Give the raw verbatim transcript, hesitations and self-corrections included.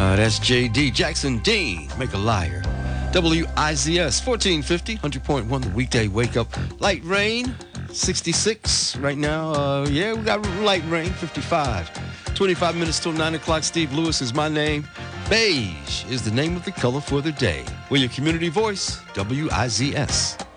That's J D Jackson Dean, Make a Liar. W I Z S fourteen fifty, one hundred point one, the weekday wake up. Light rain, sixty-six right now. Uh, yeah, we got light rain, fifty-five. twenty-five minutes till nine o'clock. Steve Lewis is my name. Beige is the name of the color for the day. We're your community voice, W I Z S.